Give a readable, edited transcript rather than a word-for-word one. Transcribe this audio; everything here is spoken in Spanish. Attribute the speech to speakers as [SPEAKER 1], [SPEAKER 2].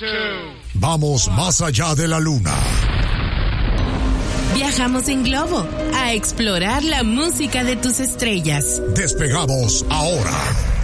[SPEAKER 1] Vamos más allá de la luna.
[SPEAKER 2] Viajamos en globo a explorar la música de tus estrellas.
[SPEAKER 1] Despegamos ahora.